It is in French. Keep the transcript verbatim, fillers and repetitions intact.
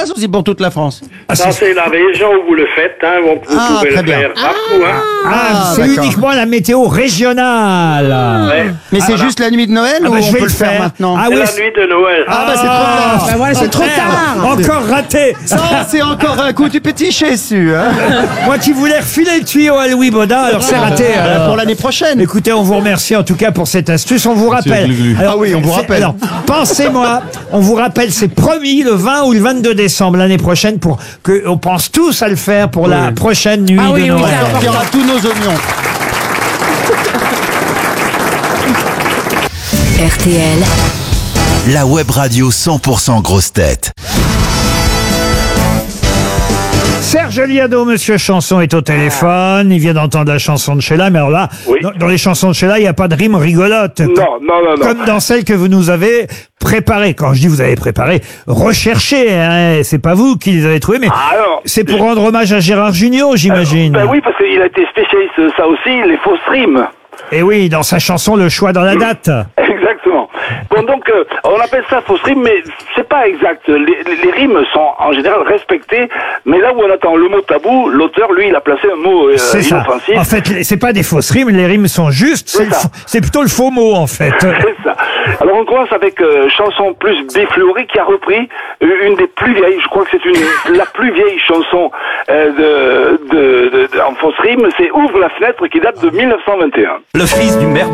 passe aussi pour toute la France? Ah, ça, c'est la région où vous le faites, hein, vous ah, pouvez très le bien. faire partout. Hein. Ah, Ah, c'est d'accord. uniquement la météo régionale. Ouais. Mais c'est Ah, juste la nuit de Noël Ah ou bah, je on vais peut le le faire faire. maintenant? Ah C'est oui, la c'est- nuit de Noël. Ah, bah c'est trop tard. Ben voilà, c'est trop tard. Encore raté. Ça, c'est encore un coup du petit chez-su. Hein. Moi qui voulais refiler le tuyau à Louis Baudin, alors c'est raté. Euh, alors. pour l'année prochaine. Écoutez, on vous remercie en tout cas pour cette astuce. On vous rappelle. Alors, Ah oui, on vous c'est- rappelle. Alors, pensez-moi, on vous rappelle, c'est promis le vingt ou le vingt-deux décembre l'année prochaine pour que on pense tous à le faire pour la prochaine nuit Ah oui, de oui, Noël. c'est Il y aura tous nos oignons. R T L, La web radio cent pour cent grosse tête. Serge Liado, Monsieur Chanson est au téléphone. Il vient d'entendre la chanson de Sheila, mais alors là, Oui. dans, dans les chansons de Sheila, il n'y a pas de rime rigolote. Non, non, non, non. Comme dans celle que vous nous avez préparée. Quand je dis vous avez préparé, recherché, hein, c'est pas vous qui les avez trouvées, mais Ah, alors, c'est pour rendre hommage à Gérard Junior, j'imagine. Ben oui, parce qu'il a été spécialiste de ça aussi, les fausses rimes. Et oui, dans sa chanson Le choix dans la date. Exactement. Bon, donc, euh, on appelle ça fausse rime, mais c'est pas exact. Les, les- les rimes sont en général respectées, mais là où on attend le mot tabou, l'auteur, lui, il a placé un mot euh, C'est ça. inoffensif. En fait, les- c'est pas des fausses rimes, les rimes sont justes. C'est C'est le ça. faux- c'est plutôt le faux mot, en fait. C'est ça. Alors on commence avec euh, chanson plus Béfloré qui a repris euh, une des plus vieilles, je crois que c'est une la plus vieille chanson euh, de, de, de, de- en fausse rime, c'est Ouvre la fenêtre qui date de mille neuf cent vingt et un. Le fils du maire